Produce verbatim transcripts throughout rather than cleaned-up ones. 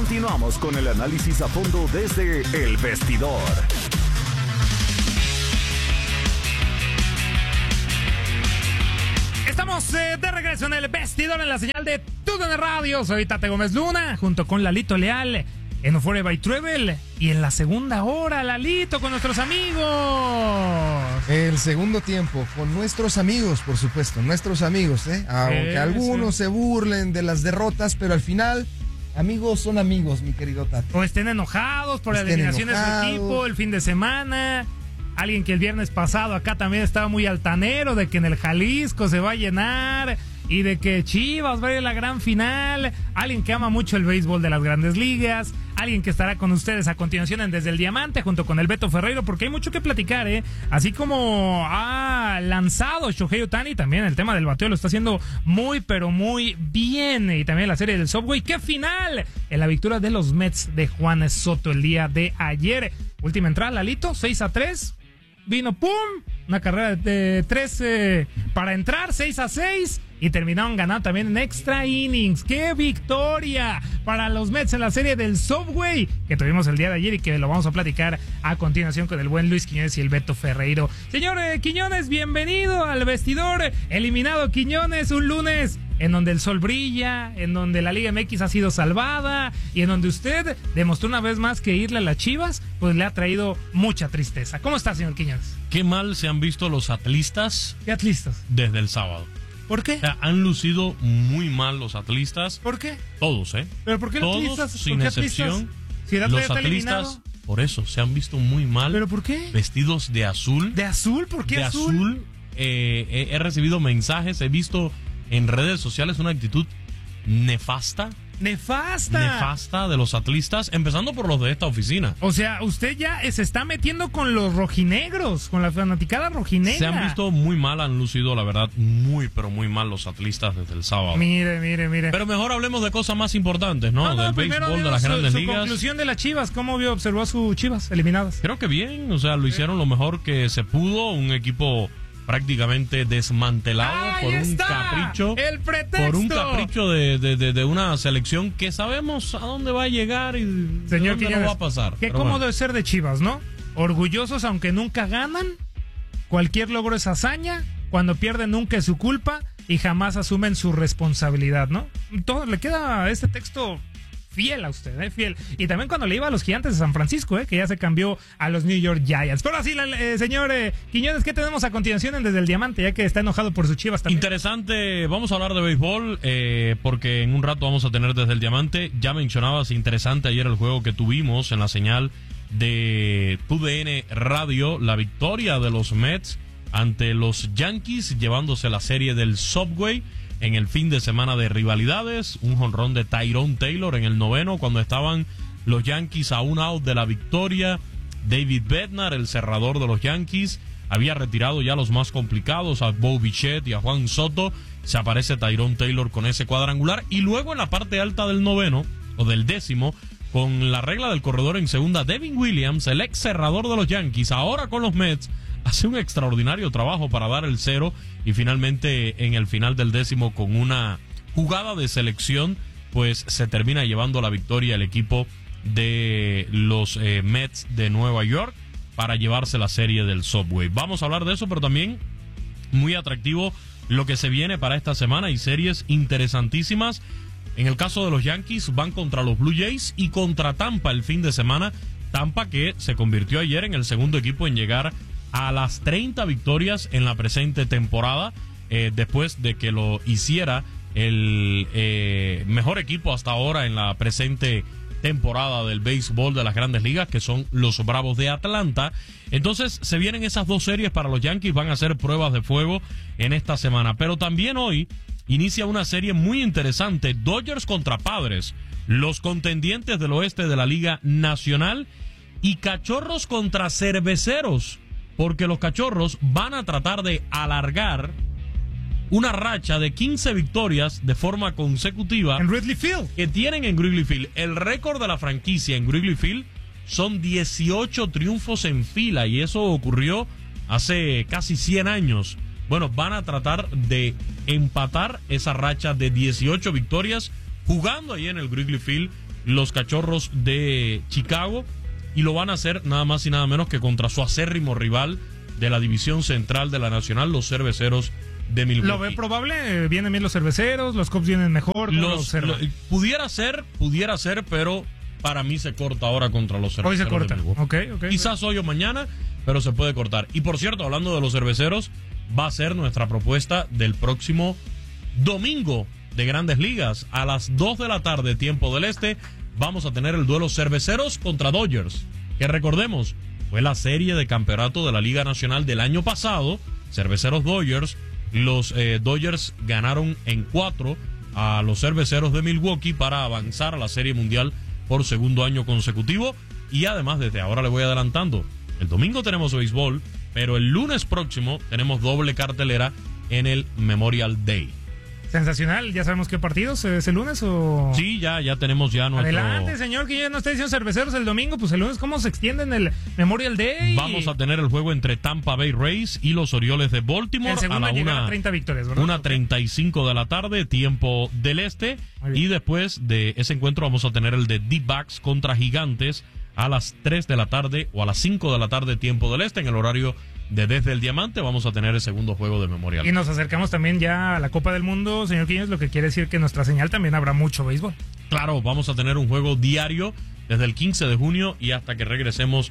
Continuamos con el análisis a fondo desde El Vestidor. Estamos eh, de regreso en El Vestidor en la señal de T U D N Radio. Soy Tate Gómez Luna, junto con Lalito Leal en Euphoria by Travel. Y en la segunda hora, Lalito, con nuestros amigos. El segundo tiempo, con nuestros amigos, por supuesto, nuestros amigos, ¿eh? Aunque eh, algunos sí. se burlen de las derrotas, pero al final, amigos son amigos, mi querido Tate. O estén enojados por la eliminación de su equipo el fin de semana. Alguien que el viernes pasado acá también estaba muy altanero de que en el Jalisco se va a llenar y de que Chivas va a ir a la gran final. Alguien que ama mucho el béisbol de las grandes ligas. Alguien que estará con ustedes a continuación en Desde el Diamante junto con el Beto Ferreiro, porque hay mucho que platicar, ¿eh? Así como ha lanzado Shohei Ohtani, también el tema del bateo lo está haciendo muy, pero muy bien. Y también la serie del Subway. ¡Qué final! En la victoria de los Mets de Juan Soto el día de ayer. Última entrada, Lalito, seis a tres. Vino, ¡pum! Una carrera de tres eh, para entrar, seis a seis. Y terminaron ganando también en extra innings. ¡Qué victoria para los Mets en la serie del Subway que tuvimos el día de ayer y que lo vamos a platicar a continuación con el buen Luis Quiñones y el Beto Ferreiro! Señor eh, Quiñones, bienvenido al Vestidor. Eliminado Quiñones, un lunes en donde el sol brilla, en donde la Liga M X ha sido salvada y en donde usted demostró una vez más que irle a las Chivas pues le ha traído mucha tristeza. ¿Cómo está, señor Quiñones? Qué mal se han visto los atlistas. ¿Qué atlistas? Desde el sábado. ¿Por qué? O sea, han lucido muy mal los atlistas. ¿Por qué? Todos, ¿eh? ¿Pero por qué Todos, atlistas? sin ¿Por qué excepción. Atlistas? Si el los está atlistas, eliminado. por eso, se han visto muy mal. ¿Pero por qué? Vestidos de azul. ¿De azul? ¿Por qué de azul? De azul. Eh, he, he recibido mensajes, he visto en redes sociales una actitud nefasta. Nefasta. Nefasta de los atlistas, empezando por los de esta oficina. O sea, usted ya se está metiendo con los rojinegros, con la fanaticada rojinegra. Se han visto muy mal, han lucido, la verdad, muy, pero muy mal los atlistas desde el sábado. Mire, mire, mire. Pero mejor hablemos de cosas más importantes, ¿no? no, no Del béisbol, de las su, grandes su ligas. Conclusión de las Chivas, ¿cómo vio, observó a sus Chivas eliminadas? Creo que bien, o sea, lo hicieron lo mejor que se pudo, un equipo prácticamente desmantelado ¡Ahí por un está! capricho el pretexto. por un capricho de, de, de, de una selección que sabemos a dónde va a llegar y señor dónde Quiñones, no va a pasar. Qué cómodo bueno. Es ser de Chivas, ¿no? Orgullosos aunque nunca ganan, cualquier logro es hazaña, cuando pierden nunca es su culpa y jamás asumen su responsabilidad, ¿no? Todo, le queda este texto fiel a usted, ¿eh? Fiel. Y también cuando le iba a los Gigantes de San Francisco, ¿eh? Que ya se cambió a los New York Giants. Pero así, eh, señor eh, Quiñones, ¿qué tenemos a continuación en Desde el Diamante? Ya que está enojado por sus Chivas también. Interesante, vamos a hablar de béisbol, eh, porque en un rato vamos a tener Desde el Diamante. Ya mencionabas, interesante ayer el juego que tuvimos en la señal de T U D N Radio, la victoria de los Mets ante los Yankees, llevándose la serie del Subway. En el fin de semana de rivalidades, un jonrón de Tyrone Taylor en el noveno cuando estaban los Yankees a un out de la victoria. David Bednar, el cerrador de los Yankees, había retirado ya los más complicados, a Bo Bichette y a Juan Soto. Se aparece Tyrone Taylor con ese cuadrangular y luego en la parte alta del noveno o del décimo, con la regla del corredor en segunda, Devin Williams, el ex cerrador de los Yankees, ahora con los Mets, hace un extraordinario trabajo para dar el cero y finalmente en el final del décimo con una jugada de selección pues se termina llevando la victoria el equipo de los eh, Mets de Nueva York para llevarse la serie del Subway. Vamos a hablar de eso, pero también muy atractivo lo que se viene para esta semana y series interesantísimas. En el caso de los Yankees van contra los Blue Jays y contra Tampa el fin de semana. Tampa que se convirtió ayer en el segundo equipo en llegar a las treinta victorias en la presente temporada, eh, después de que lo hiciera el eh, mejor equipo hasta ahora en la presente temporada del béisbol de las grandes ligas, que son los Bravos de Atlanta. Entonces se vienen esas dos series para los Yankees, van a ser pruebas de fuego en esta semana, pero también hoy inicia una serie muy interesante, Dodgers contra Padres, los contendientes del oeste de la Liga Nacional, y Cachorros contra Cerveceros, porque los Cachorros van a tratar de alargar una racha de quince victorias de forma consecutiva en Wrigley Field que tienen en Wrigley Field. El récord de la franquicia en Wrigley Field son dieciocho triunfos en fila y eso ocurrió hace casi cien años. Bueno, van a tratar de empatar esa racha de dieciocho victorias jugando ahí en el Wrigley Field los Cachorros de Chicago, y lo van a hacer nada más y nada menos que contra su acérrimo rival de la división central de la Nacional, los Cerveceros de Milwaukee. ¿Lo ve probable? ¿Vienen bien los Cerveceros? ¿Los Cubs vienen mejor? Los, lo, pudiera ser, pudiera ser, pero para mí se corta ahora contra los Cerveceros. Hoy se corta. De Milwaukee. Okay, okay, Quizás hoy o mañana, pero se puede cortar. Y por cierto, hablando de los Cerveceros, va a ser nuestra propuesta del próximo domingo de Grandes Ligas. A las dos de la tarde, tiempo del este, vamos a tener el duelo Cerveceros contra Dodgers, que recordemos, fue la serie de campeonato de la Liga Nacional del año pasado. Cerveceros Dodgers. Los eh, Dodgers ganaron en cuatro a los Cerveceros de Milwaukee para avanzar a la Serie Mundial por segundo año consecutivo. Y además, desde ahora le voy adelantando, el domingo tenemos béisbol, pero el lunes próximo tenemos doble cartelera en el Memorial Day. Sensacional, ¿ya sabemos qué partidos? ¿Es el lunes o...? Sí, ya, ya tenemos ya nuestro... Adelante, señor, que ya no está diciendo Cerveceros el domingo, pues el lunes, ¿cómo se extiende en el Memorial Day? Vamos a tener el juego entre Tampa Bay Rays y los Orioles de Baltimore. El segundo a la llegará una, a treinta victorias, ¿verdad? una treinta y cinco de la tarde, tiempo del este. Y después de ese encuentro vamos a tener el de D-Backs contra Gigantes a las tres de la tarde o a las cinco de la tarde, tiempo del este, en el horario de Desde el Diamante. Vamos a tener el segundo juego de Memorial. Y nos acercamos también ya a la Copa del Mundo, señor Quiñones, lo que quiere decir que en nuestra señal también habrá mucho béisbol. Claro, vamos a tener un juego diario desde el quince de junio y hasta que regresemos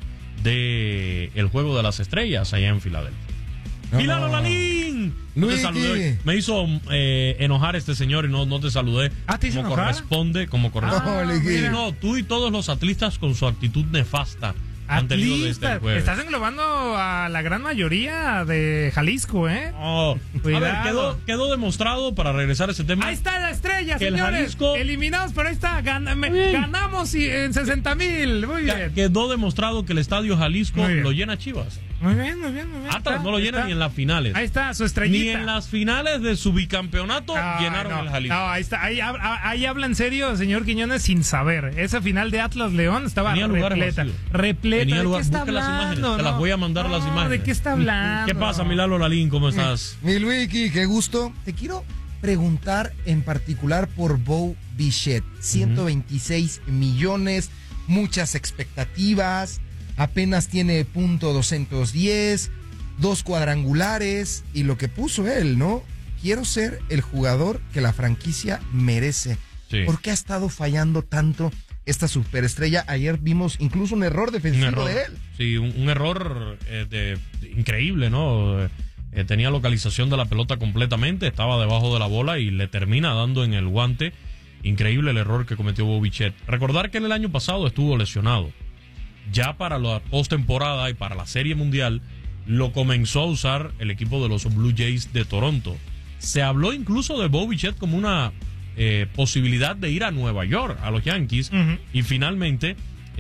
de el Juego de las Estrellas allá en Filadelfia. No. ¡Milano Lalín! No te saludé. Me hizo eh, enojar este señor y no, no te saludé. Ah, ¿te hizo como enojar? corresponde, como corresponde. Ah, mira. No, tú y todos los atlistas con su actitud nefasta han tenido desde el jueves. Estás englobando a la gran mayoría de Jalisco, ¿eh? Oh, a ver, quedó, quedó demostrado, para regresar a ese tema. Ahí está la estrella, que señores. El Jalisco, eliminados, pero ahí está. Gan me, ganamos y, en sesenta mil. Muy bien. Quedó demostrado que el Estadio Jalisco lo llena Chivas. Muy bien, muy bien, muy bien. Atlas no lo llena ni en las finales. Ahí está, su estrellita. Ni en las finales de su bicampeonato no, llenaron no, el Jalisco. No, ahí está. Ahí, ahí habla en serio, señor Quiñones, sin saber. Esa final de Atlas León estaba Tenía repleta. Repleta. Tenía ¿De lugar, qué está busca hablando? las imágenes. No, te las voy a mandar no, las imágenes. ¿De qué está hablando? ¿Qué pasa, Milano Lalín? ¿Cómo estás? Mi Luiki, qué gusto. Te quiero preguntar en particular por Bo Bichette. ciento veintiséis uh-huh. millones, muchas expectativas. Apenas tiene punto doscientos diez, dos cuadrangulares y lo que puso él, ¿no? Quiero ser el jugador que la franquicia merece. Sí. ¿Por qué ha estado fallando tanto esta superestrella? Ayer vimos incluso un error defensivo un error, de él. Sí, un, un error eh, de, de, increíble, ¿no? Eh, tenía localización de la pelota completamente, estaba debajo de la bola y le termina dando en el guante. Increíble el error que cometió Bo Bichette. Recordar que en el año pasado estuvo lesionado. Ya para la postemporada y para la Serie Mundial lo comenzó a usar el equipo de los Blue Jays de Toronto. Se habló incluso de Bo Bichette como una eh, posibilidad de ir a Nueva York, a los Yankees, uh-huh. y finalmente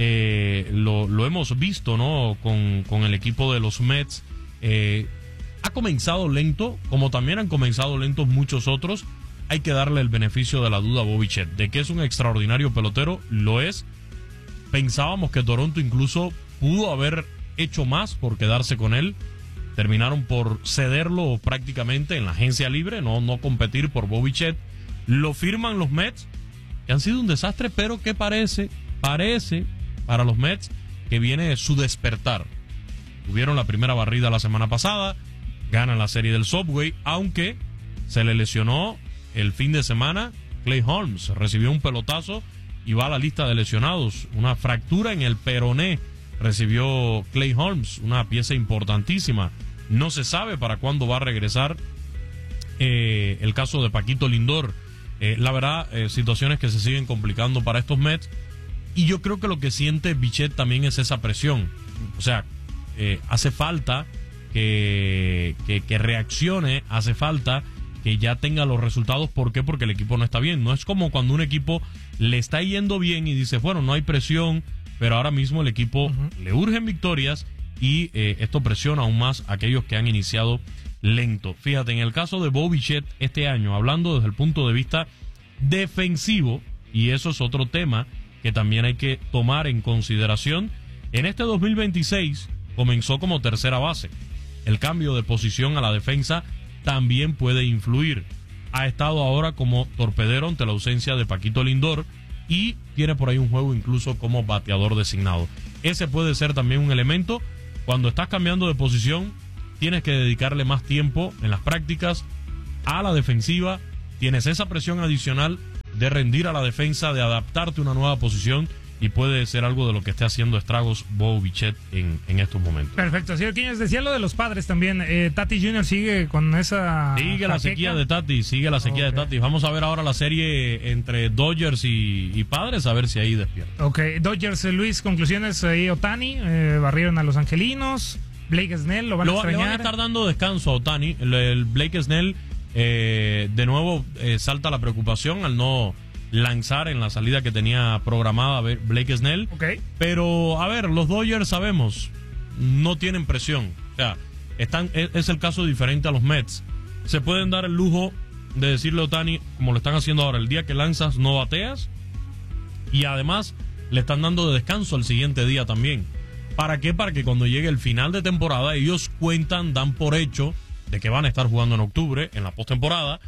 eh, lo, lo hemos visto, ¿no? Con, con el equipo de los Mets. Eh, ha comenzado lento, como también han comenzado lentos muchos otros. Hay que darle el beneficio de la duda a Bo Bichette. De que es un extraordinario pelotero, lo es. Pensábamos que Toronto incluso pudo haber hecho más por quedarse con él. Terminaron por cederlo prácticamente en la agencia libre, no, no competir por Bo Bichette. Lo firman los Mets, que han sido un desastre, pero que parece, parece para los Mets que viene su despertar. Tuvieron la primera barrida la semana pasada, ganan la serie del Subway, aunque se le lesionó el fin de semana Clay Holmes, recibió un pelotazo y va a la lista de lesionados. Una fractura en el peroné recibió Clay Holmes, una pieza importantísima. No se sabe para cuándo va a regresar. Eh, el caso de Paquito Lindor. Eh, la verdad, eh, situaciones que se siguen complicando para estos Mets. Y yo creo que lo que siente Bichette también es esa presión. O sea, eh, hace falta que, que, que reaccione, hace falta que ya tenga los resultados. ¿Por qué? Porque el equipo no está bien. No es como cuando un equipo le está yendo bien y dice, bueno, no hay presión, pero ahora mismo el equipo uh-huh. le urgen victorias y eh, esto presiona aún más a aquellos que han iniciado lento. Fíjate, en el caso de Bo Bichette este año, hablando desde el punto de vista defensivo, y eso es otro tema que también hay que tomar en consideración, en este dos mil veintiséis comenzó como tercera base. El cambio de posición a la defensa también puede influir. Ha estado ahora como torpedero ante la ausencia de Paquito Lindor, y tiene por ahí un juego incluso como bateador designado. Ese puede ser también un elemento. Cuando estás cambiando de posición, tienes que dedicarle más tiempo en las prácticas a la defensiva. Tienes esa presión adicional de rendir a la defensa, de adaptarte a una nueva posición, y puede ser algo de lo que esté haciendo estragos Bo Bichette en, en estos momentos. Perfecto. Señor Quiñones, decía lo de los padres también. Eh, Tati Junior sigue con esa... Sigue la sequía de Tati, sigue la sequía okay. de Tati. Vamos a ver ahora la serie entre Dodgers y, y Padres, a ver si ahí despierta. Ok, Dodgers, eh, Luis, conclusiones ahí. Ohtani, eh, barrieron a los angelinos. Blake Snell, lo van lo, a extrañar. Le van a estar dando descanso a Ohtani. El, el Blake Snell, eh, de nuevo, eh, salta la preocupación al no lanzar en la salida que tenía programada Blake Snell. Okay. Pero, a ver, los Dodgers sabemos, no tienen presión. O sea, están, es, es el caso diferente a los Mets. Se pueden dar el lujo de decirle a Ohtani, como lo están haciendo ahora, el día que lanzas no bateas, y además le están dando de descanso el siguiente día también. ¿Para qué? Para que cuando llegue el final de temporada ellos cuentan, dan por hecho de que van a estar jugando en octubre, en la postemporada,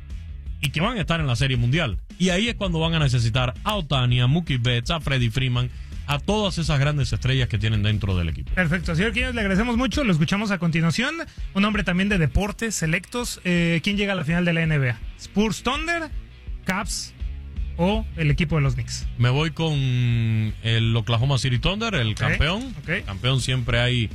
y que van a estar en la Serie Mundial. Y ahí es cuando van a necesitar a Ohtani, a Mookie Betts, a Freddie Freeman, a todas esas grandes estrellas que tienen dentro del equipo. Perfecto, señor Quiñones, le agradecemos mucho. Lo escuchamos a continuación. Un hombre también de deportes selectos. Eh, ¿Quién llega a la final de la N B A? ¿Spurs, Thunder, Cavs o el equipo de los Knicks? Me voy con el Oklahoma City Thunder, el okay. campeón. Okay. Campeón siempre hay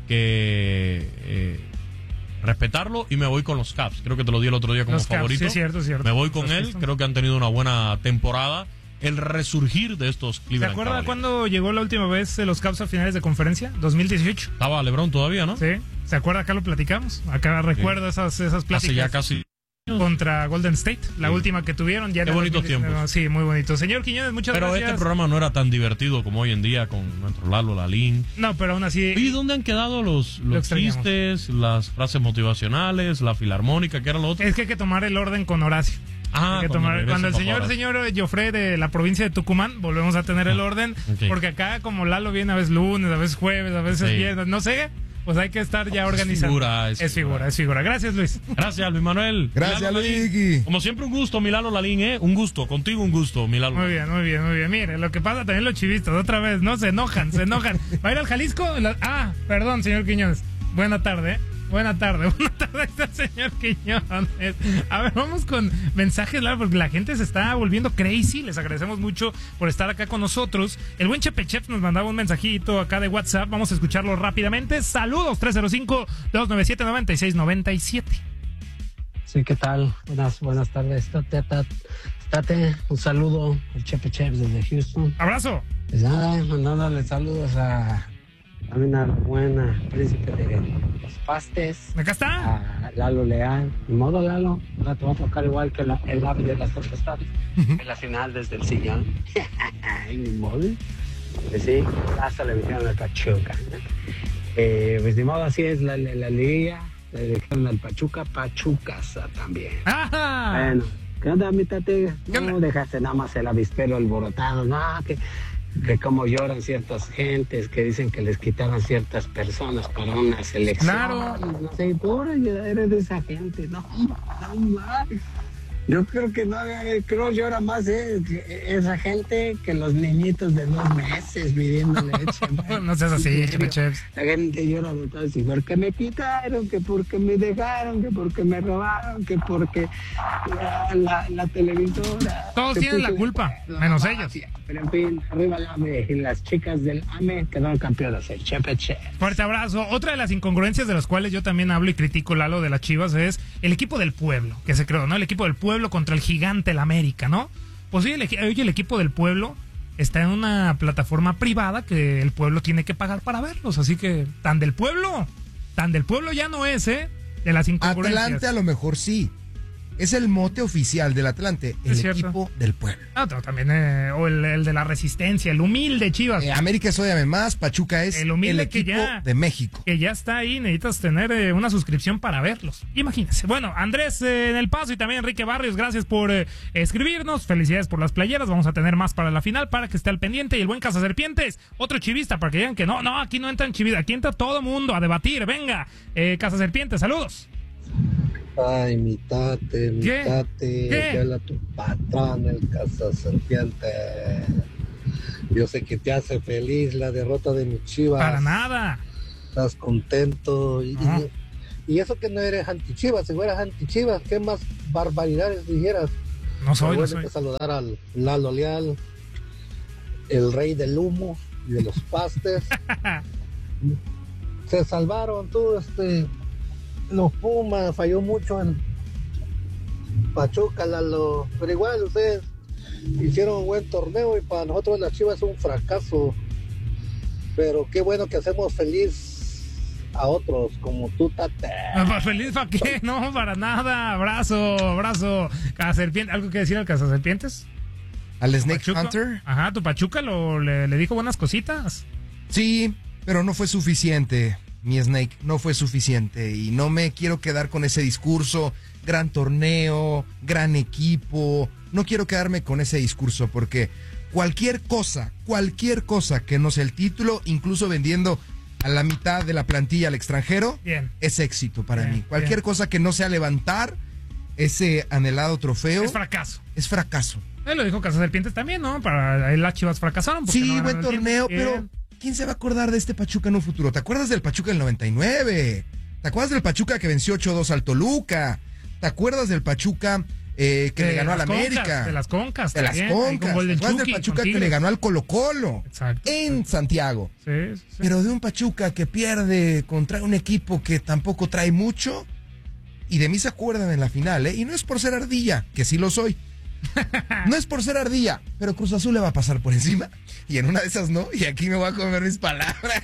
que... Eh, respetarlo, y me voy con los Cavs. Creo que te lo di el otro día como los favorito. Cavs, sí, cierto, cierto. Me voy con los él. Pistons. Creo que han tenido una buena temporada. El resurgir de estos Cleveland ¿Se acuerda Cavaliers. cuando llegó la última vez los Cavs a finales de conferencia? dos mil dieciocho. Estaba LeBron todavía, ¿no? Sí. ¿Se acuerda? Acá lo platicamos. Acá recuerdo sí. esas, esas pláticas. Hace ya casi... Contra Golden State, la sí. última que tuvieron. Ya Qué bonitos tiempos. Sí, muy bonito. Señor Quiñones, muchas pero gracias. Pero este programa no era tan divertido como hoy en día con nuestro Lalo Lalín. No, pero aún así... ¿Y dónde han quedado los, los chistes, las frases motivacionales, la filarmónica, qué era lo otro? Es que hay que tomar el orden con Horacio. Ah, que cuando, tomar, cuando el señor señor Joffre de la provincia de Tucumán, volvemos a tener el orden. Okay. Porque acá, como Lalo viene a veces lunes, a veces jueves, a veces sí. viernes, no sé... Pues hay que estar ya organizado. Es figura, es, es figura, es figura. Gracias, Luis. Gracias, Luis Manuel. Gracias, Luis. Como siempre, un gusto, Milalo Lalín, ¿eh? Un gusto, contigo un gusto, Milalo. Muy bien, muy bien, muy bien. Mire, lo que pasa también los chivistas, otra vez, ¿no? Se enojan, se enojan. ¿Va a ir al Jalisco? Ah, perdón, señor Quiñones. Buena tarde, ¿eh? Buena tarde, buena tarde está el señor Quiñones. A ver, vamos con mensajes, porque la gente se está volviendo crazy. Les agradecemos mucho por estar acá con nosotros. El buen Chepe Chef nos mandaba un mensajito acá de WhatsApp. Vamos a escucharlo rápidamente. Saludos, tres cero cinco, dos nueve siete, nueve seis nueve siete. Sí, ¿qué tal? Buenas, buenas tardes. Tate, tate, un saludo, el Chepe Chef desde Houston. Abrazo. Pues nada, mandándole saludos a también a la buena príncipe de los pastes. Acá está. A Lalo Leal. Ni modo, Lalo. Ahora te va a tocar igual que la, el ave de las tempestades. En la final desde el sillón. Ni modo. Pues sí, hasta le metieron al Pachuca. Eh, pues ni modo, así es la, la, la liga. Le dijeron al Pachuca, Pachucasa también. ¡Ajá! Bueno, ¿qué onda, mi tate? No dejaste nada más el avispero alborotado. No, que... que como lloran ciertas gentes que dicen que les quitaron ciertas personas para una selección. Claro. No sé, pobre, eres de esa gente. No, no más. Yo creo que no, creo llora más eh, esa gente que los niñitos de dos meses pidiendo leche. No seas así, Chef. La gente llora de todo así, porque me quitaron, que porque me dejaron, que porque me robaron, que porque la, la, la televisora. Todos tienen la culpa, la, menos la, ellos. Pero en fin, arriba el A M E y las chicas del A M E quedaron campeonas, el Chepe Chef. Fuerte abrazo. Otra de las incongruencias de las cuales yo también hablo y critico, Lalo, de las Chivas es el equipo del pueblo, que se creó, ¿no? El equipo del pueblo contra el gigante, el América, ¿no? Pues sí, el, hoy el equipo del pueblo está en una plataforma privada que el pueblo tiene que pagar para verlos, así que tan del pueblo, tan del pueblo ya no es, ¿eh? De las incongruencias. Atlante a lo mejor sí. Es el mote oficial del Atlante, el equipo del pueblo. Ah, también, eh, o el, el de la resistencia, el humilde Chivas. Eh, América es Óyame Más, Pachuca es el, humilde el equipo que ya, de México. Que ya está ahí, necesitas tener eh, una suscripción para verlos. Imagínense. Bueno, Andrés eh, en El Paso y también Enrique Barrios, gracias por eh, escribirnos. Felicidades por las playeras. Vamos a tener más para la final para que esté al pendiente. Y el buen Cazaserpientes, otro chivista, para que digan que no, no, aquí no entran chivistas, aquí entra todo mundo a debatir. Venga, eh, Cazaserpientes, saludos. Ay, mi tate, mi ¿Qué? tate, ¿Qué? que habla tu patrón, el cazaserpiente. Yo sé que te hace feliz la derrota de mis Chivas. Para nada. Estás contento. Y, Ajá. y, y eso que no eres anti-Chivas, si fueras anti-Chivas, ¿qué más barbaridades dijeras? No soy, Pero no bueno, soy. hay que saludar al Lalo Leal, el rey del humo y de los pastes. Se salvaron, tú, este, los Pumas, falló mucho en Pachuca, Lalo, pero igual ustedes hicieron un buen torneo y para nosotros las Chivas es un fracaso, pero qué bueno que hacemos feliz a otros como tú, Tate. ¿Feliz para qué? No, para nada. Abrazo, abrazo. Cazaserpiente, ¿algo que decir al Cazaserpientes? ¿Al Snake ¿Pachuca? Hunter? Ajá, tu Pachuca lo, le, le dijo buenas cositas. Sí, pero no fue suficiente, mi Snake, no fue suficiente. Y no me quiero quedar con ese discurso, gran torneo, gran equipo. No quiero quedarme con ese discurso porque cualquier cosa, cualquier cosa que no sea el título, incluso vendiendo a la mitad de la plantilla al extranjero, Bien. es éxito para Bien, mí. Cualquier bien. cosa que no sea levantar ese anhelado trofeo Es fracaso. es fracaso. Él lo dijo Cazaserpientes también, ¿no? Para él las Chivas fracasaron. porque Sí, no buen ganaron el torneo, título. pero Bien. ¿quién se va a acordar de este Pachuca en un futuro? ¿Te acuerdas del Pachuca del noventa y nueve? ¿Te acuerdas del Pachuca que venció ocho dos al Toluca? ¿Te acuerdas del Pachuca eh, que De le ganó al las América? Concas, de las Concas. De las también, ahí con Concas. gol ¿Te del acuerdas del Chucky, Pachuca con que le Tigres. ganó al Colo-Colo? Exacto. En Santiago. Sí, sí, sí. Pero de un Pachuca que pierde contra un equipo que tampoco trae mucho. Y de mí se acuerdan en la final, ¿eh? Y no es por ser ardilla, que sí lo soy. No es por ser ardilla, pero Cruz Azul le va a pasar por encima. Y en una de esas no. Y aquí me voy a comer mis palabras.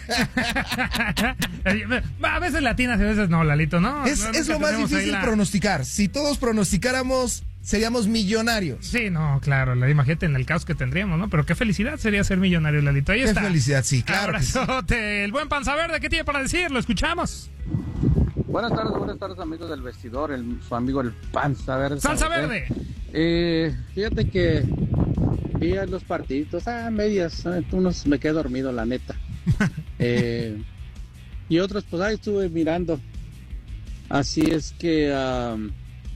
A veces latinas y a veces no, Lalito, ¿no? Es, No, es nunca lo más tenemos ahí difícil la- pronosticar. Si todos pronosticáramos, seríamos millonarios. Sí, no, claro, la imagínate en el caos que tendríamos, ¿no? Pero qué felicidad sería ser millonario, Lalito. Ahí Qué está. felicidad, sí, claro que sí. Abrazote. El buen Panza Verde, ¿qué tiene para decir? Lo escuchamos. Buenas tardes, buenas tardes amigos del vestidor, el, su amigo el Panza Verde. Salsa ¿sabes? Verde. Eh, fíjate que vi a los partiditos, ah, medias, ah, unos me quedé dormido, la neta. Eh, y otros, pues ahí estuve mirando. Así es que, um,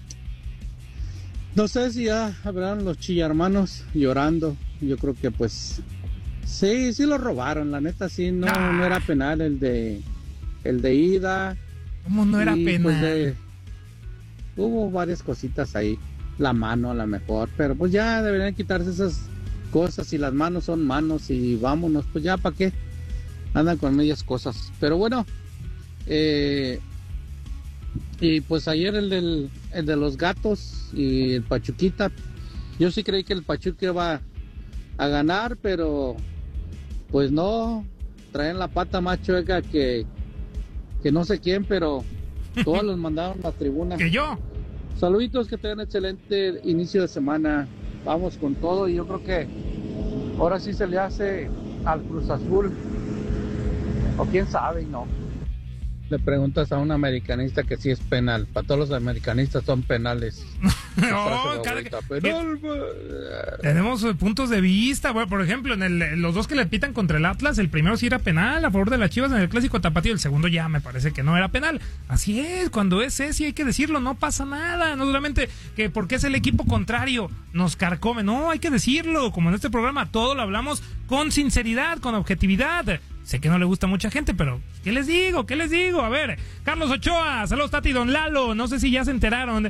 no sé si ya habrán los chillarmanos llorando. Yo creo que pues, sí, sí lo robaron, la neta, sí, no, Ah. no era penal el de, el de ida. ¿Cómo no era Y, pena? pues, de- hubo varias cositas ahí, la mano a lo mejor, pero pues ya deberían quitarse esas cosas y las manos son manos y vámonos, pues ya para qué andan con medias cosas. Pero bueno, eh, y pues ayer el, del, el de los gatos y el Pachuquita, yo sí creí que el Pachuca iba a ganar, pero pues no, traen la pata más chueca que que no sé quién, pero todos los mandaron a la tribuna. Que yo. Saluditos, que tengan excelente inicio de semana. Vamos con todo y yo creo que ahora sí se le hace al Cruz Azul. O quién sabe, no. Le preguntas a un americanista que sí es penal. Para todos los americanistas son penales. No, cada- Ahorita, penal, Tenemos eh, puntos de vista. Bueno, por ejemplo, en el, en los dos que le pitan contra el Atlas, el primero sí era penal a favor de las Chivas en el clásico tapatío, el segundo ya me parece que no era penal. Así es, cuando es ese hay que decirlo, no pasa nada. No solamente que porque es el equipo contrario nos carcome, no, hay que decirlo. Como en este programa, todo lo hablamos con sinceridad, con objetividad. Sé que no le gusta a mucha gente, pero ¿qué les digo? ¿Qué les digo? A ver, Carlos Ochoa, saludos Tati, Don Lalo, no sé si ya se enteraron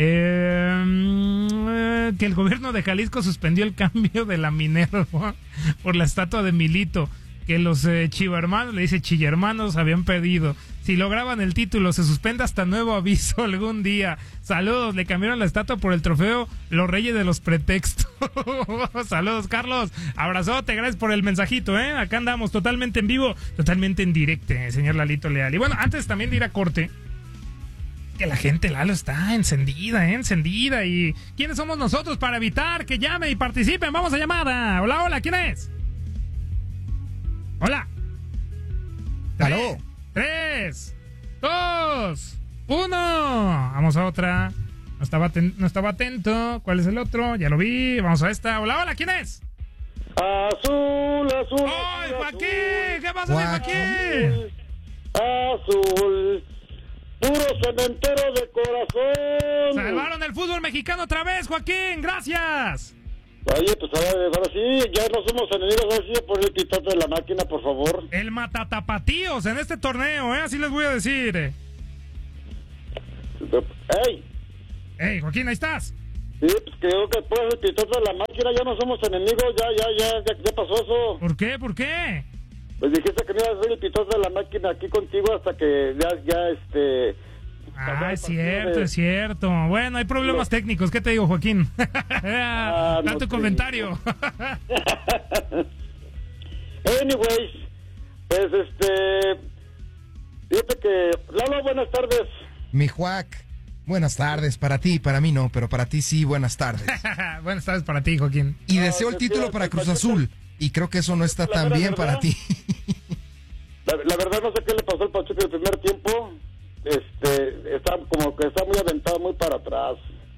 eh, que el gobierno de Jalisco suspendió el cambio de la Minerva por la estatua de Milito, que los eh, chivermanos, le dice chillermanos, habían pedido. Si lograban el título, se suspende hasta nuevo aviso algún día. Saludos, le cambiaron la estatua por el trofeo Los Reyes de los Pretextos. Saludos, Carlos. Abrazote, gracias por el mensajito, ¿eh? Acá andamos totalmente en vivo, totalmente en directo, eh, señor Lalito Leal. Y bueno, antes también de ir a corte, que la gente, Lalo, está encendida, ¿eh? Encendida. ¿Y quiénes somos nosotros para evitar que llamen y participen? Vamos a llamada. Hola, hola, ¿quién es? Hola. Aló. Tres, dos, uno. Vamos a otra. No estaba, aten- no estaba atento. ¿Cuál es el otro? Ya lo vi. Vamos a esta. Hola, hola, ¿quién es? Azul, azul. ¡Ay, azul, Joaquín! ¿Qué pasa, mi Joaquín. Joaquín? Azul. Tu puro cementero de corazón. Salvaron el fútbol mexicano otra vez, Joaquín, gracias. Oye, pues ahora, ahora sí, ya no somos enemigos, ahora sí, por el pitote de la máquina, por favor. El matatapatíos en este torneo, ¿eh? Así les voy a decir. ¡Ey! ¡Ey, Joaquín, ahí estás! Sí, pues creo que después del pitote de la máquina ya no somos enemigos, ya, ya, ya, ya, ya pasó eso. ¿Por qué? ¿Por qué? Pues dijiste que no ibas a ver el pitote de la máquina aquí contigo hasta que ya, ya, este... Ah, es cierto, de... es cierto. Bueno, hay problemas no. técnicos. ¿Qué te digo, Joaquín? ah, da no tu comentario. Anyways, pues este... Fíjate que... Lalo, buenas tardes. Mi Juac, buenas tardes. Para ti, para mí no, pero para ti sí, buenas tardes. Buenas tardes para ti, Joaquín. Y no, deseo el título para Cruz Azul. Y creo que eso no está tan bien para ti. la, la verdad no sé qué le pasó al Pachuca el primer tiempo. Este, está como que está muy aventado, muy para atrás.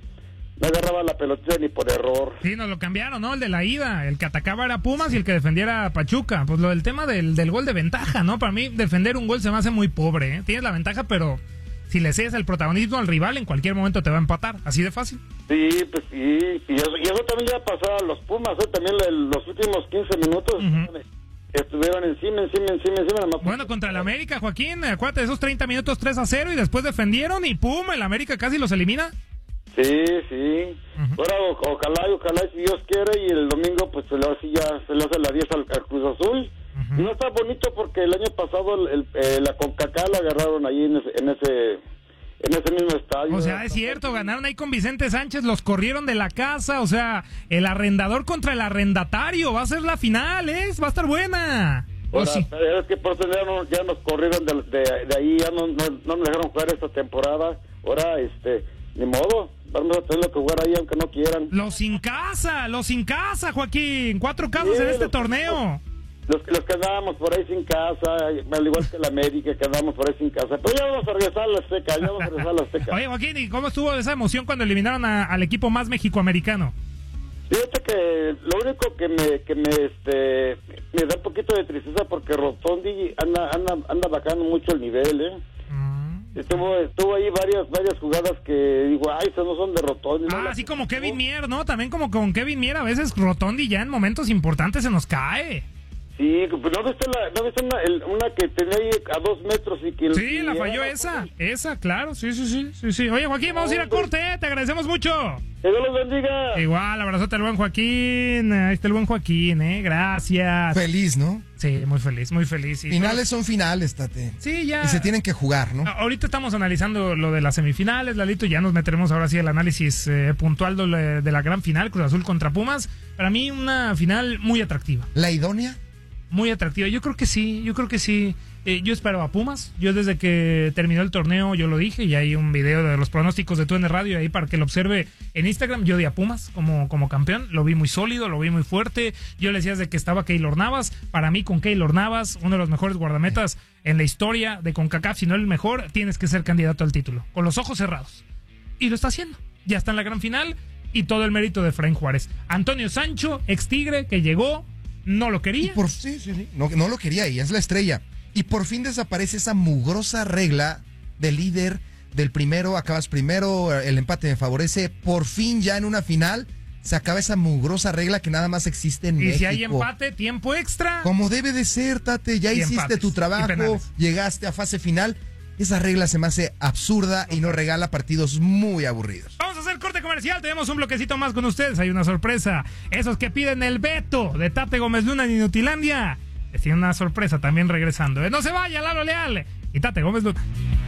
No agarraba la pelotita ni por error. Sí, nos lo cambiaron, ¿no? El de la ida. El que atacaba era Pumas y el que defendiera a Pachuca. Pues lo del tema del, del gol de ventaja, ¿no? Para mí, defender un gol se me hace muy pobre, ¿eh? Tienes la ventaja, pero si le cedes el protagonismo al rival, en cualquier momento te va a empatar. Así de fácil. Sí, pues sí. Y eso, y eso también ya pasaba a los Pumas, ¿eh? También el, los últimos quince minutos. Uh-huh. Estuvieron encima, encima, encima, encima. Más bueno, contra el América, Joaquín, acuérdate de esos treinta minutos tres a cero y después defendieron y pum, el América casi los elimina. Sí, sí. Uh-huh. Ahora, o, ojalá, ojalá, si Dios quiere, y el domingo pues se le hace, ya, se le hace la diez al, al Cruz Azul. Uh-huh. Y no está bonito porque el año pasado el, el, la CONCACAF la agarraron ahí en ese... En ese En ese mismo estadio. O sea, es cierto, ganaron ahí con Vicente Sánchez, los corrieron de la casa, o sea, el arrendador contra el arrendatario, va a ser la final, ¿eh? Va a estar buena. Ahora, sí. Es que por eso ya, no, ya nos corrieron de, de, de ahí, ya no, no, no nos dejaron jugar esta temporada. Ahora, este, ni modo, vamos a tener que jugar ahí aunque no quieran. Los sin casa, los sin casa, Joaquín, cuatro casas sí, en este torneo. Los, los que andábamos por ahí sin casa, al igual que la América, que andábamos por ahí sin casa. Pero ya vamos a regresar a la Azteca, ya vamos a regresar a la Azteca. Oye, Joaquín, ¿y cómo estuvo esa emoción cuando eliminaron a, al equipo más mexicoamericano? Fíjate que lo único que me que me este me da un poquito de tristeza porque Rotondi anda anda anda bajando mucho el nivel, ¿eh? Mm. Estuvo, estuvo ahí varias varias jugadas que digo, ay, esas no son de Rotondi. Ah, ¿no? así como Kevin Mier, ¿no? También como con Kevin Mier, a veces Rotondi ya en momentos importantes se nos cae. Sí, pues ¿no viste, la, ¿no viste una, el, una que tenía ahí a dos metros y que... Sí, la falló esa, esa, claro, sí, sí, sí, sí, sí. Oye, Joaquín, vamos a ir a corte, ¿eh? Te agradecemos mucho. Que Dios los bendiga. Igual, abrazote al buen Joaquín, ahí está el buen Joaquín, ¿eh? Gracias. Feliz, ¿no? Sí, muy feliz, muy feliz. Y finales son finales, Tate. Sí, ya. Y se tienen que jugar, ¿no? Ahorita estamos analizando lo de las semifinales, Lalito, ya nos meteremos ahora sí al análisis eh, puntual de la, de la gran final, Cruz Azul contra Pumas. Para mí una final muy atractiva. ¿La idónea? Muy atractiva, yo creo que sí, yo creo que sí. Eh, yo esperaba a Pumas, yo desde que terminó el torneo, yo lo dije, y hay un video de los pronósticos de T U D N Radio ahí para que lo observe en Instagram. Yo di a Pumas como, como campeón, lo vi muy sólido, lo vi muy fuerte. Yo le decía desde que estaba Keylor Navas, para mí con Keylor Navas, uno de los mejores guardametas en la historia de CONCACAF, si no el mejor, tienes que ser candidato al título, con los ojos cerrados. Y lo está haciendo, ya está en la gran final, y todo el mérito de Efraín Juárez. Antonio Sancho, ex Tigre, que llegó, no lo quería. Y por, sí, sí, sí. No, no lo quería y es la estrella. Y por fin desaparece esa mugrosa regla del líder, del primero, acabas primero, el empate me favorece. Por fin ya en una final se acaba esa mugrosa regla que nada más existe en y México. Y si hay empate, tiempo extra. Como debe de ser, Tate, ya y hiciste empates, tu trabajo, llegaste a fase final. Esa regla se me hace absurda y nos regala partidos muy aburridos. Vamos a hacer corte comercial, tenemos un bloquecito más con ustedes, hay una sorpresa. Esos que piden el veto de Tate Gómez Luna en Inutilandia, les tiene una sorpresa también regresando. No se vaya, Lalo Leal y Tate Gómez Luna.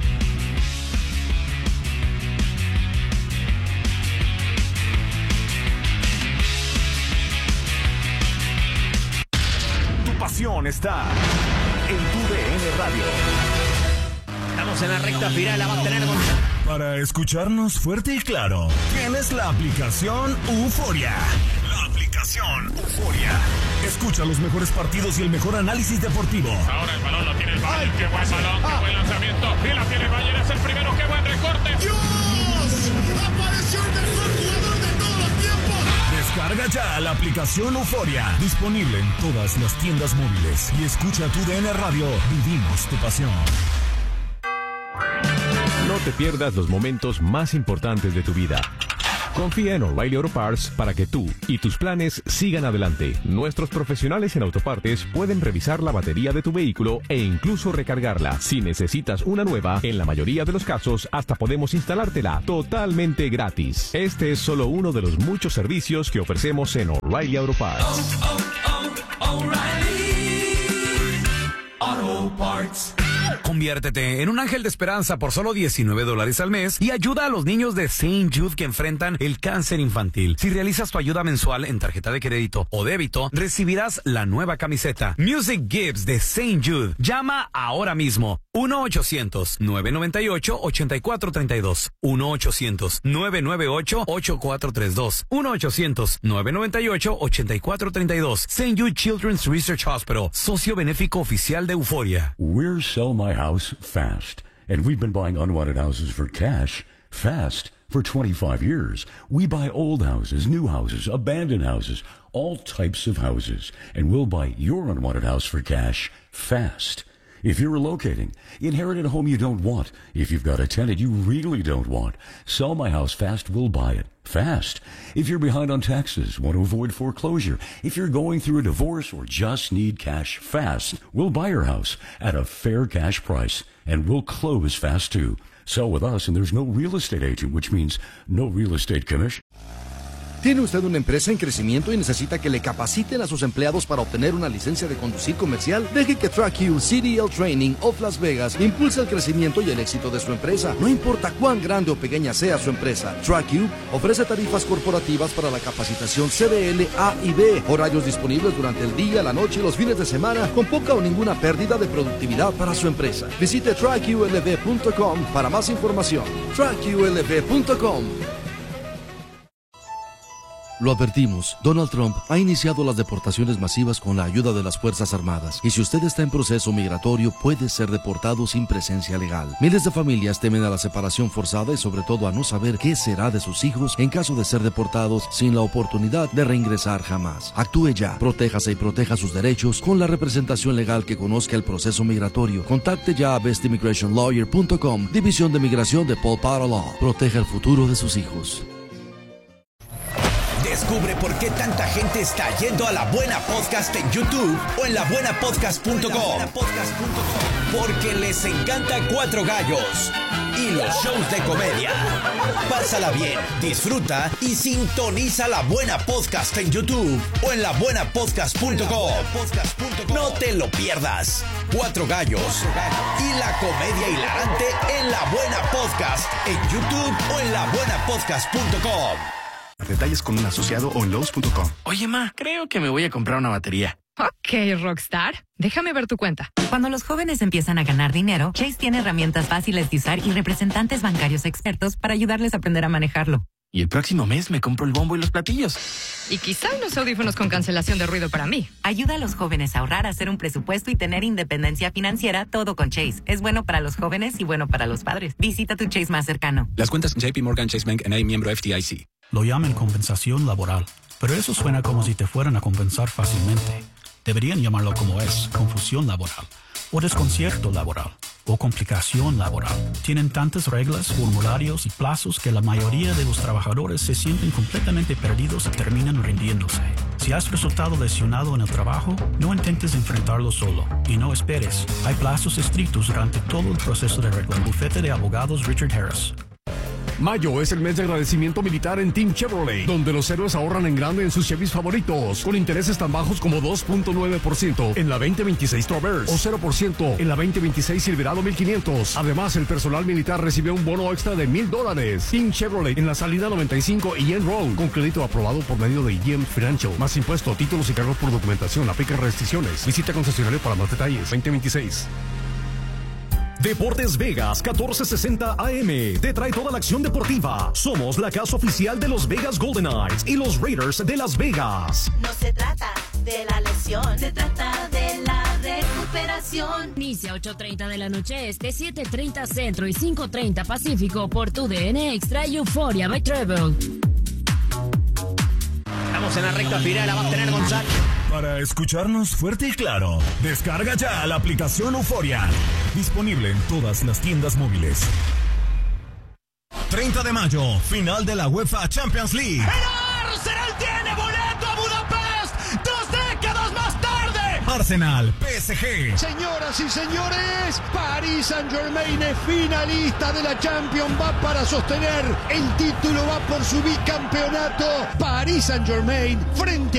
Tu pasión está en tu D N Radio. Estamos en la recta final, la va a tener con... Para escucharnos fuerte y claro, tienes la aplicación Euforia. La aplicación Euforia. Escucha los mejores partidos y el mejor análisis deportivo. Ahora el balón lo tiene el Bayern. Qué buen balón, qué buen lanzamiento. Y la tiene el Bayern, es el primero. Qué buen recorte. ¡Dios! ¡Apareció el mejor jugador de todos los tiempos! Descarga ya la aplicación Euforia. Disponible en todas las tiendas móviles. Y escucha tu D N Radio. Vivimos tu pasión. No te pierdas los momentos más importantes de tu vida. Confía en O'Reilly Auto Parts para que tú y tus planes sigan adelante. Nuestros profesionales en autopartes pueden revisar la batería de tu vehículo e incluso recargarla. Si necesitas una nueva, en la mayoría de los casos hasta podemos instalártela totalmente gratis. Este es solo uno de los muchos servicios que ofrecemos en O'Reilly Auto Parts. Oh, oh, oh, O'Reilly Auto Parts. Conviértete en un ángel de esperanza por solo diecinueve dólares al mes y ayuda a los niños de Saint Jude que enfrentan el cáncer infantil. Si realizas tu ayuda mensual en tarjeta de crédito o débito, recibirás la nueva camiseta Music Gives de Saint Jude. Llama ahora mismo. uno ochocientos, nueve nueve ocho, ocho cuatro tres dos. uno ochocientos, nueve nueve ocho, ocho cuatro tres dos. uno ochocientos, nueve nueve ocho, ocho cuatro tres dos. Saint Jude Children's Research Hospital, socio benéfico oficial de Euforia. We're Sell My House Fast, and we've been buying unwanted houses for cash fast for twenty-five years. We buy old houses, new houses, abandoned houses, all types of houses, and we'll buy your unwanted house for cash fast. If you're relocating, inherit a home you don't want. If you've got a tenant you really don't want, Sell My House Fast will buy it fast. If you're behind on taxes, want to avoid foreclosure, if you're going through a divorce or just need cash fast, we'll buy your house at a fair cash price, and we'll close fast too. Sell with us and there's no real estate agent, which means no real estate commission. ¿Tiene usted una empresa en crecimiento y necesita que le capaciten a sus empleados para obtener una licencia de conducir comercial? Deje que TrackU C D L Training of Las Vegas impulse el crecimiento y el éxito de su empresa. No importa cuán grande o pequeña sea su empresa, TrackU ofrece tarifas corporativas para la capacitación C D L A y B, horarios disponibles durante el día, la noche y los fines de semana, con poca o ninguna pérdida de productividad para su empresa. Visite track U L V punto com para más información. track U L V punto com. Lo advertimos, Donald Trump ha iniciado las deportaciones masivas con la ayuda de las Fuerzas Armadas, y si usted está en proceso migratorio puede ser deportado sin presencia legal. Miles de familias temen a la separación forzada y sobre todo a no saber qué será de sus hijos en caso de ser deportados sin la oportunidad de reingresar jamás. Actúe ya, protéjase y proteja sus derechos con la representación legal que conozca el proceso migratorio. Contacte ya a best immigration lawyer punto com, División de Migración de Paul Potter Law. Proteja el futuro de sus hijos. Descubre por qué tanta gente está yendo a La Buena Podcast en YouTube o en la buena podcast punto com. Porque les encanta Cuatro Gallos y los shows de comedia. Pásala bien, disfruta y sintoniza La Buena Podcast en YouTube o en la buena podcast punto com. No te lo pierdas. Cuatro Gallos y la comedia hilarante en La Buena Podcast en YouTube o en la buena podcast punto com. Detalles con un asociado o en Lowe's punto com. Oye, ma, creo que me voy a comprar una batería. Ok, Rockstar. Déjame ver tu cuenta. Cuando los jóvenes empiezan a ganar dinero, Chase tiene herramientas fáciles de usar y representantes bancarios expertos para ayudarles a aprender a manejarlo. Y el próximo mes me compro el bombo y los platillos. Y quizá unos audífonos con cancelación de ruido para mí. Ayuda a los jóvenes a ahorrar, a hacer un presupuesto y tener independencia financiera, todo con Chase. Es bueno para los jóvenes y bueno para los padres. Visita tu Chase más cercano. Las cuentas J P Morgan Chase Bank N A miembro F D I C. Lo llaman compensación laboral, pero eso suena como si te fueran a compensar fácilmente. Deberían llamarlo como es, confusión laboral, o desconcierto laboral, o complicación laboral. Tienen tantas reglas, formularios y plazos que la mayoría de los trabajadores se sienten completamente perdidos y terminan rindiéndose. Si has resultado lesionado en el trabajo, no intentes enfrentarlo solo y no esperes. Hay plazos estrictos durante todo el proceso de reclamo. Bufete de abogados Richard Harris. Mayo es el mes de agradecimiento militar en Team Chevrolet, donde los héroes ahorran en grande en sus Chevys favoritos, con intereses tan bajos como dos punto nueve por ciento en la veinte veintiséis Traverse o cero por ciento en la veinte veintiséis Silverado mil quinientos. Además, el personal militar recibe un bono extra de mil dólares. Team Chevrolet en la salida noventa y cinco y en Road, con crédito aprobado por medio de G M Financial. Más impuesto, títulos y cargos por documentación. Aplica restricciones. Visita concesionario para más detalles. veinte veintiséis. Deportes Vegas catorce sesenta A M te trae toda la acción deportiva. Somos la casa oficial de los Vegas Golden Knights y los Raiders de Las Vegas. No se trata de la lesión, se trata de la recuperación. Inicia ocho treinta de la noche este, siete treinta centro y cinco treinta pacífico por tu D N Extra y Euphoria by Travel. Estamos en la recta final, la va a tener González. Para escucharnos fuerte y claro, descarga ya la aplicación Euforia. Disponible en todas las tiendas móviles. treinta de mayo, final de la UEFA Champions League. ¡El Arsenal tiene boleto a Budapest! ¡Dos décadas más tarde! Arsenal, P S G. Señoras y señores, Paris Saint-Germain es finalista de la Champions, va para sostener el título, va por su bicampeonato. Paris Saint-Germain frente a